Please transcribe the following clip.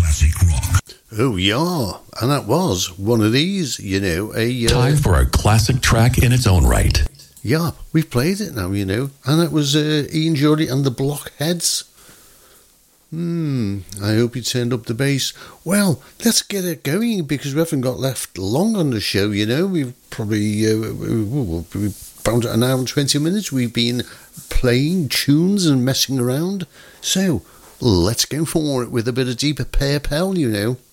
classic rock. Oh, yeah. And that was one of these, Time for a classic track in its own right. Yeah, we've played it now, And that was Ian Jody and the Blockheads. I hope you turned up the bass. Well, let's get it going because we haven't got left long on the show, We've probably we've found an hour and 20 minutes. We've been playing tunes and messing around. So, let's go for it with a bit of Deep Purple,